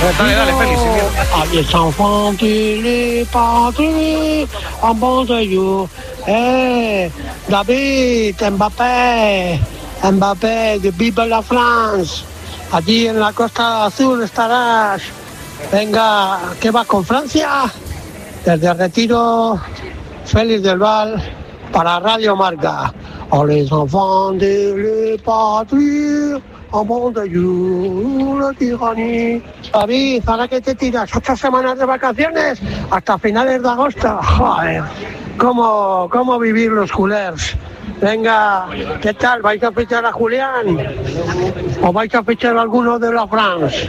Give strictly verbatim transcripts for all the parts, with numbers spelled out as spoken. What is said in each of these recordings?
Dale, dale, Félix. A les enfants de les patries, en bon de you. Eh, David, Mbappé, Mbappé, de Vive la France. Allí en la Costa Azul estarás. Venga, ¿qué vas con Francia? Desde Retiro, Félix del Val, para Radio Marca. A les enfants de les patries, en bon de you, la tiranía. David, ¿para qué te tiras? ¿Ocho semanas de vacaciones? Hasta finales de agosto. Joder, ¿cómo, cómo vivir los culers? Venga, ¿qué tal? ¿Vais a fichar a Julián? ¿O vais a fichar a alguno de la France?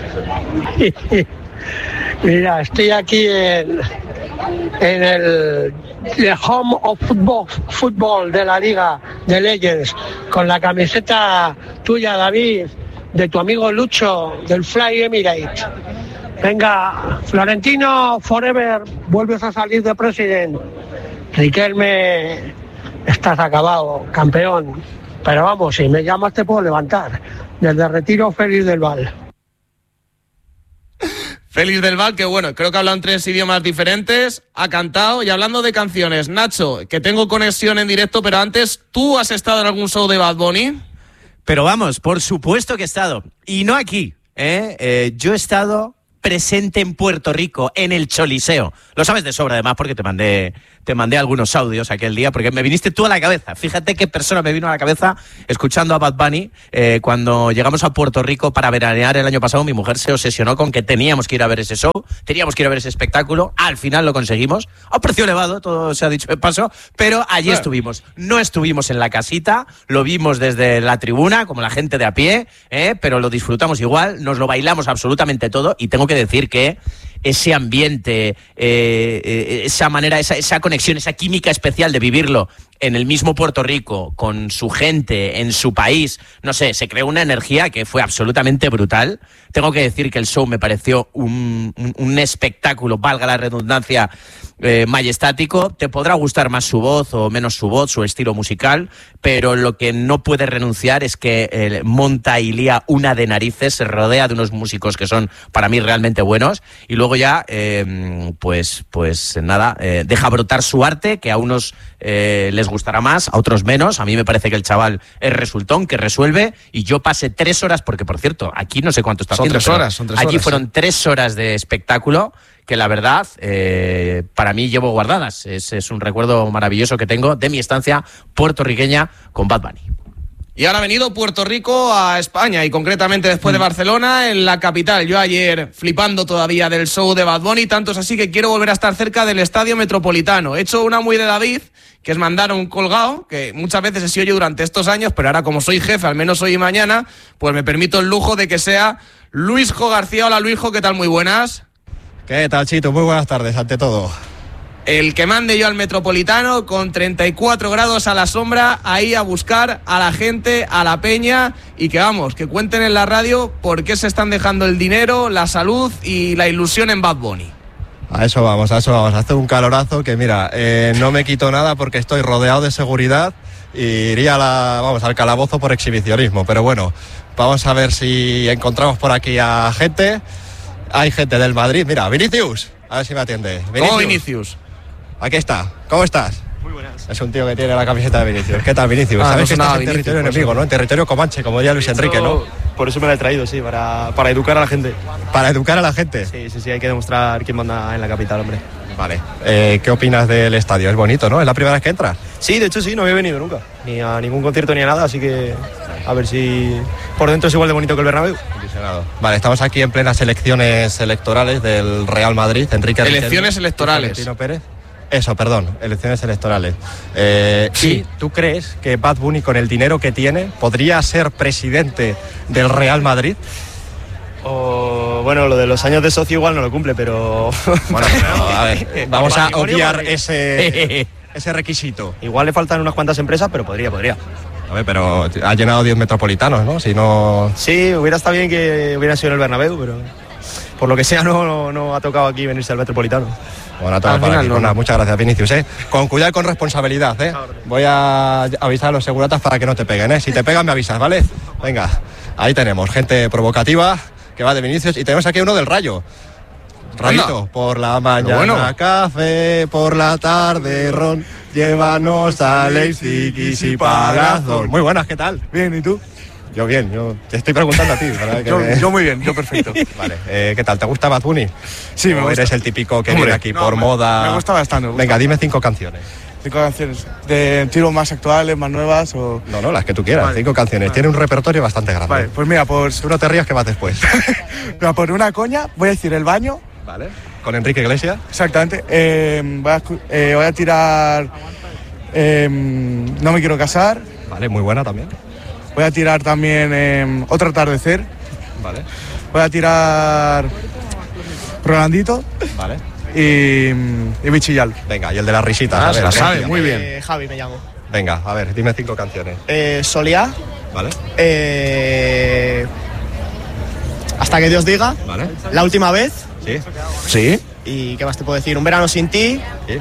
Mira, estoy aquí en, en el The Home of Football, Football de la Liga de Legends, con la camiseta tuya, David, de tu amigo Lucho, del Fly Emirates. Venga, Florentino Forever, vuelves a salir de presidente. Riquelme, estás acabado, campeón. Pero vamos, si me llamas te puedo levantar. Desde Retiro, Félix del Val. Félix del Val, que bueno, creo que habla en tres idiomas diferentes, ha cantado. Y hablando de canciones, Nacho, que tengo conexión en directo, pero antes, ¿tú has estado en algún show de Bad Bunny? Pero vamos, por supuesto que he estado. Y no aquí, ¿eh? eh yo he estado presente en Puerto Rico, en el Choliseo. Lo sabes de sobra, además, porque te mandé, te mandé algunos audios aquel día, porque me viniste tú a la cabeza. Fíjate qué persona me vino a la cabeza escuchando a Bad Bunny. Eh, cuando llegamos a Puerto Rico para veranear el año pasado, mi mujer se obsesionó con que teníamos que ir a ver ese show, teníamos que ir a ver ese espectáculo. Al final lo conseguimos, a un precio elevado, todo se ha dicho de paso, pero allí claro. estuvimos. No estuvimos en la casita, lo vimos desde la tribuna, como la gente de a pie, eh, pero lo disfrutamos igual, nos lo bailamos absolutamente todo, y tengo que decir que ese ambiente, eh, esa manera, esa, esa conexión, esa química especial de vivirlo en el mismo Puerto Rico, con su gente, en su país, no sé, se creó una energía que fue absolutamente brutal. Tengo que decir que el show me pareció un, un, un espectáculo, valga la redundancia, eh, majestático. Te podrá gustar más su voz o menos su voz, su estilo musical, pero lo que no puede renunciar es que eh, monta y lía una de narices, se rodea de unos músicos que son para mí realmente buenos, y luego ya, eh, pues, pues nada, eh, deja brotar su arte, que a unos eh, les gustará más, a otros menos. A mí me parece que el chaval es resultón, que resuelve, y yo pasé tres horas, porque por cierto, aquí no sé cuánto está son haciendo. Tres horas, son tres allí horas, fueron sí. tres horas de espectáculo, que la verdad, eh, para mí llevo guardadas. Es, es un recuerdo maravilloso que tengo de mi estancia puertorriqueña con Bad Bunny. Y ahora ha venido Puerto Rico a España, y concretamente después de Barcelona, en la capital. Yo ayer flipando todavía del show de Bad Bunny, tanto es así que quiero volver a estar cerca del Estadio Metropolitano. He hecho una muy de David, que es mandar un colgado, que muchas veces he sido yo durante estos años, pero ahora como soy jefe, al menos hoy y mañana, pues me permito el lujo de que sea Luisjo García. Hola Luisjo, ¿qué tal? Muy buenas. ¿Qué tal, Chito? Muy buenas tardes, ante todo. El que mande yo al Metropolitano con treinta y cuatro grados a la sombra, ahí a buscar a la gente, a la peña, y que vamos, que cuenten en la radio por qué se están dejando el dinero, la salud y la ilusión en Bad Bunny. A eso vamos, a eso vamos. Hace un calorazo que mira, eh, no me quito nada porque estoy rodeado de seguridad y iría a la, vamos, al calabozo por exhibicionismo. Pero bueno, vamos a ver si encontramos por aquí a gente. Hay gente del Madrid. Mira, Vinicius, a ver si me atiende. Vinicius. ¿Cómo Vinicius? Aquí está. ¿Cómo estás? Muy buenas. Es un tío que tiene la camiseta de Vinicius. ¿Qué tal, Vinicius? Ah, Sabes no que estás nada, en Vinicius, territorio enemigo, eso. ¿no? En territorio comanche, como diría Luis De hecho, Enrique, ¿no? Por eso me la he traído, sí, para, para educar a la gente. Para educar a la gente. Sí, sí, sí, hay que demostrar quién manda en la capital, hombre. Vale. Eh, ¿Qué opinas del estadio? Es bonito, ¿no? ¿Es la primera vez que entras? Sí, de hecho sí, no había venido nunca. Ni a ningún concierto ni a nada, así que a ver si por dentro es igual de bonito que el Bernabéu. Vale, estamos aquí en plenas elecciones electorales del Real Madrid. Enrique Elecciones Riquelme, electorales. Florentino Pérez. Eso, perdón, elecciones electorales. Eh, Sí. ¿Y tú crees que Bad Bunny, con el dinero que tiene, podría ser presidente del Real Madrid? O, bueno, lo de los años de socio igual no lo cumple, pero... Bueno, pero, a ver, vamos a Patrimonio, obviar patrimonio. ese, ese requisito. Igual le faltan unas cuantas empresas, pero podría, podría. A ver, pero ha llenado diez metropolitanos, ¿no? Si no... Sí, hubiera estado bien que hubiera sido en el Bernabéu, pero por lo que sea no, no, no ha tocado aquí venirse al Metropolitano. Bueno, todo Al para final aquí. no, Bueno, no. muchas gracias, Vinicius, ¿eh? Con cuidado y con responsabilidad, ¿eh? Voy a avisar a los seguratas para que no te peguen, ¿eh? Si te pegan, me avisas, ¿vale? Venga, ahí tenemos gente provocativa, que va de Vinicius, y tenemos aquí uno del Rayo. Rayito, Anda. por la mañana Bueno. café, por la tarde ron, llévanos a Leipzig y Palazón. Muy buenas, ¿qué tal? Bien, ¿y tú? Yo bien, yo te estoy preguntando a ti. Para que Yo, me- yo muy bien, yo perfecto. Vale, eh, ¿qué tal? ¿Te gusta Bad Bunny? Sí, me ¿O gusta. eres el típico que Hombre, viene aquí no, por me- moda? me gusta bastante, me gusta. Venga, dime cinco canciones. Cinco canciones. ¿De tiro más actuales, más nuevas o...? No, no, las que tú quieras, Vale. cinco canciones. Vale. Tiene un repertorio bastante grande. Vale, pues mira, por, Tú no te rías que vas después. mira, por una coña voy a decir El Baño. Vale. Con Enrique Iglesias. Exactamente. Eh, voy, a, escu- eh, voy a tirar eh, No me quiero casar. Vale, muy buena también. Voy a tirar también eh, Otro atardecer. Vale. Voy a tirar Rolandito Vale. y, y Bichillal. Venga, y el de las risitas. Ah, a ver, se la ¿qué sabe, hacía? muy bien. Eh, Javi me llamo. Venga, a ver, dime cinco canciones. Eh, Soleá. Vale. Eh, hasta que Dios diga. Vale. La última vez. Sí. Sí. ¿Y qué más te puedo decir? Un verano sin ti. Sí.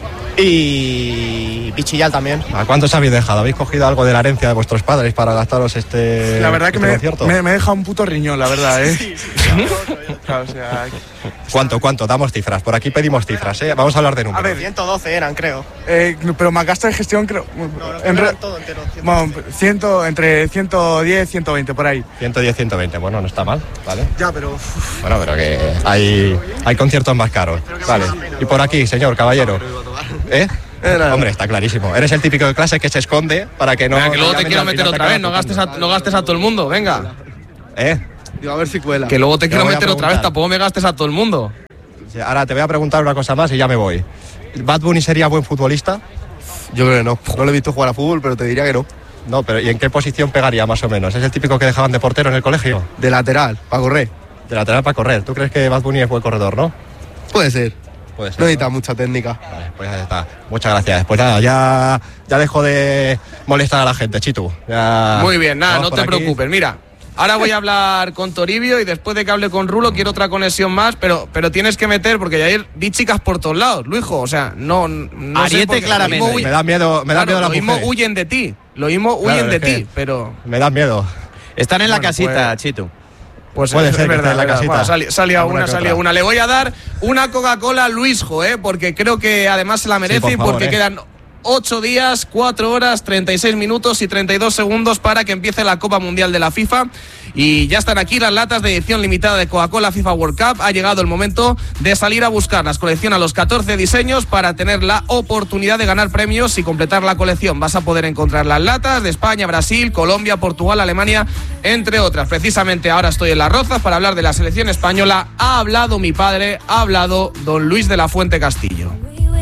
Y Bichillal también. ¿A cuántos habéis dejado? ¿Habéis cogido algo de la herencia de vuestros padres para gastaros este La verdad que este me, concierto? me, me deja un puto riñón, la verdad, ¿eh? Claro, o sea, ¿Cuánto, cuánto? Damos cifras. Por aquí pedimos cifras, ¿eh? Vamos a hablar de números. A ver, ciento doce eran, creo. eh, pero más gasto de gestión, creo. No, no, en eran re- todo entero. bueno, cien, entre ciento diez, ciento veinte, por ahí. ciento diez, ciento veinte. Bueno, no está mal, ¿vale? Ya, pero... uf, Bueno, pero que hay, hay conciertos más caros. Vale. Y por aquí, señor, caballero. ¿Eh? Hombre, está clarísimo. Eres el típico de clase que se esconde para que no... Venga, que luego te llamen quiero al meter final te otra vez, acaban no gastes, a, tocando. no gastes a todo el mundo, venga. ¿Eh? digo, a ver si cuela. Que luego te Te quiero voy a meter otra vez, preguntar. tampoco me gastes a todo el mundo. Ahora te voy a preguntar una cosa más y ya me voy. ¿Bad Bunny sería buen futbolista? Yo creo que no. No lo he visto jugar a fútbol, pero te diría que no. No, pero ¿y en qué posición pegaría más o menos? ¿Es el típico que dejaban de portero en el colegio? De lateral, para correr. De lateral para correr. ¿Tú crees que Bad Bunny es buen corredor, no? Puede ser. Puede ser. No necesita mucha técnica. Vale, pues ya está. Muchas gracias. Pues nada, ya, ya dejo de molestar a la gente, Chitu. Ya- Muy bien, nada, vamos no por te aquí. preocupes. Mira, ahora voy a hablar con Toribio y después de que hable con Rulo quiero otra conexión más, pero, pero tienes que meter, porque ya vi chicas por todos lados, Luijo. O sea, no, no sé Ariete por qué. claramente. Lo mismo huye- Me da miedo, me da claro, miedo la lo mismo mujer. huyen de ti. Lo mismo Claro, huyen de es que- ti, pero... Me da miedo. Están en la Bueno, casita, pues- Chitu. Pues Puede es, ser es que esté verdad, en la es verdad. casita. Bueno, sali- salía Alguna una, que salía otra. una. Le voy a dar una Coca-Cola a Luisjo, ¿eh? Porque creo que además se la merece por y favor, porque ¿eh? quedan ocho días, cuatro horas, treinta y seis minutos y treinta y dos segundos para que empiece la Copa Mundial de la FIFA. Y ya están aquí las latas de edición limitada de Coca-Cola FIFA World Cup. Ha llegado el momento de salir a buscarlas. Colecciona los catorce diseños para tener la oportunidad de ganar premios y completar la colección. Vas a poder encontrar las latas de España, Brasil, Colombia, Portugal, Alemania, entre otras. Precisamente ahora estoy en Las Rozas para hablar de la selección española. Ha hablado mi padre, ha hablado don Luis de la Fuente Castillo.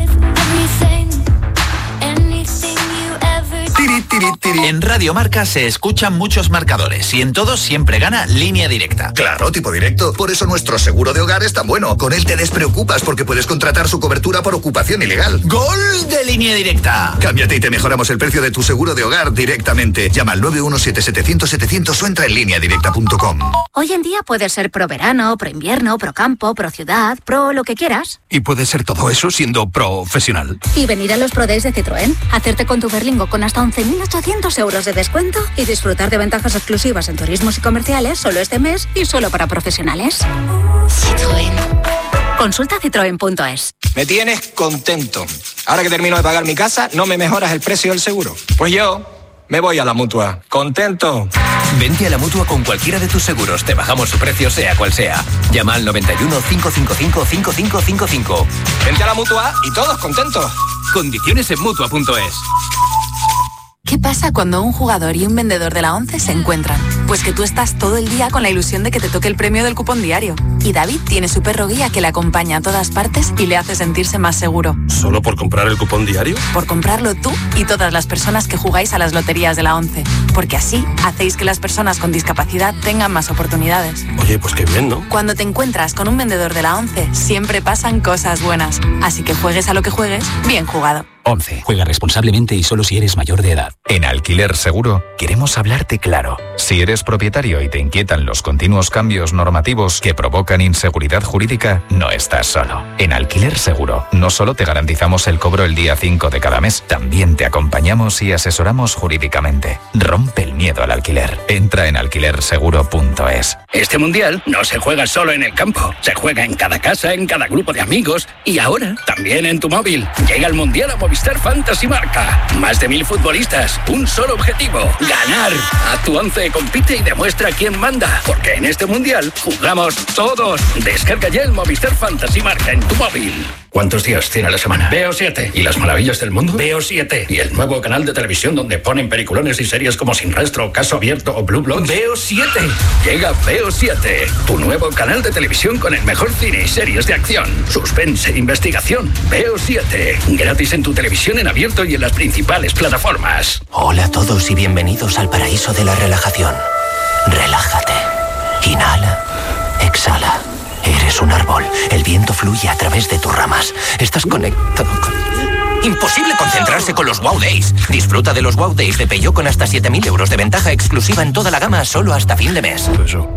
Tiri, tiri, tiri. En Radio Marca se escuchan muchos marcadores y en todos siempre gana Línea Directa. Claro, tipo directo. Por eso nuestro seguro de hogar es tan bueno. Con él te despreocupas porque puedes contratar su cobertura por ocupación ilegal. ¡Gol de Línea Directa! Cámbiate y te mejoramos el precio de tu seguro de hogar directamente. Llama al nueve uno siete, setecientos, setecientos o entra en línea directa punto com. Hoy en día puedes ser pro verano, pro invierno, pro campo, pro ciudad, pro lo que quieras. Y puede ser todo eso siendo profesional. Y venir a los Pro Days de Citroën, hacerte con tu Berlingo con hasta once mil ochocientos euros de descuento y disfrutar de ventajas exclusivas en turismos y comerciales solo este mes y solo para profesionales. Citroën. Consulta citroen punto es. Me tienes contento. Ahora que termino de pagar mi casa, no me mejoras el precio del seguro. Pues yo me voy a la Mutua. ¿Contento? Vente a la Mutua con cualquiera de tus seguros. Te bajamos su precio sea cual sea. Llama al noventa y uno, cinco cinco cinco, cinco cinco cinco cinco. Vente a la Mutua y todos contentos. Condiciones en Mutua punto es. ¿Qué pasa cuando un jugador y un vendedor de la ONCE se encuentran? Pues que tú estás todo el día con la ilusión de que te toque el premio del cupón diario. Y David tiene su perro guía que le acompaña a todas partes y le hace sentirse más seguro. ¿Solo por comprar el cupón diario? Por comprarlo tú y todas las personas que jugáis a las loterías de la ONCE. Porque así hacéis que las personas con discapacidad tengan más oportunidades. Oye, pues qué bien, ¿no? Cuando te encuentras con un vendedor de la ONCE, siempre pasan cosas buenas. Así que juegues a lo que juegues, bien jugado. once. Juega responsablemente y solo si eres mayor de edad. En Alquiler Seguro queremos hablarte claro. Si eres eres propietario y te inquietan los continuos cambios normativos que provocan inseguridad jurídica, no estás solo. En Alquiler Seguro, no solo te garantizamos el cobro el día cinco de cada mes, también te acompañamos y asesoramos jurídicamente. Rompe el miedo al alquiler. Entra en alquiler seguro punto es. Este mundial no se juega solo en el campo, se juega en cada casa, en cada grupo de amigos y ahora también en tu móvil. Llega el mundial a Movistar Fantasy Marca. Más de mil futbolistas, un solo objetivo: ganar. A tu once compite y demuestra quién manda, porque en este mundial jugamos todos. Descarga ya el Movistar Fantasy Marca en tu móvil. ¿Cuántos días tiene la semana? Veo siete. ¿Y las maravillas del mundo? Veo siete. ¿Y el nuevo canal de televisión donde ponen peliculones y series como Sin Rastro, Caso Abierto o Blue Bloods? Veo siete. Llega Veo siete, tu nuevo canal de televisión con el mejor cine y series de acción, suspense, investigación. Veo siete. Gratis en tu televisión en abierto y en las principales plataformas. Hola a todos y bienvenidos al paraíso de la relajación. Relájate. Inhala. Exhala. Eres un árbol. El viento fluye a través de tus ramas. Estás conectado con... Imposible concentrarse con los Wow Days. Disfruta de los Wow Days de Peugeot con hasta siete mil euros de ventaja exclusiva en toda la gama solo hasta fin de mes.